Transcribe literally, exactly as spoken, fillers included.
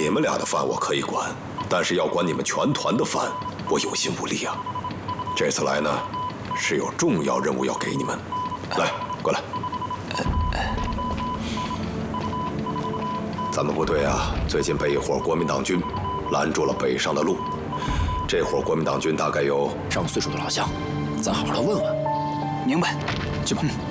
们俩的饭我可以管，但是要管你们全团的饭，我有心无力啊。这次来呢，是有重要任务要给你们。来，过来。咱们部队啊，最近被一伙国民党军拦住了北上的路。这伙国民党军大概有上岁数的老乡，咱好好的问问。 明白， 去吧。嗯